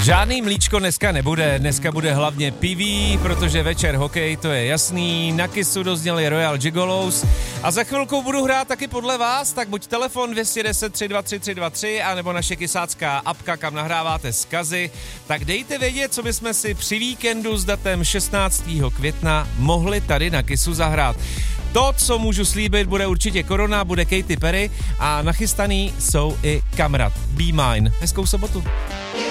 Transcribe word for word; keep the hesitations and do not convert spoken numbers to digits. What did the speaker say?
Žádný mlíčko dneska nebude, dneska bude hlavně piví, protože večer hokej, to je jasný, na Kissu dozněli Royal Gigolos a za chvilku budu hrát taky podle vás, tak buď telefon dvě jedna nula tři dva tři tři dva tři, anebo naše kysácká apka, kam nahráváte vzkazy, tak dejte vědět, co bychom si při víkendu s datem šestnáctého května mohli tady na Kissu zahrát. To, co můžu slíbit, bude určitě Korona, bude Katy Perry a nachystaný jsou i Kamrat. Be Mine. Hezkou sobotu.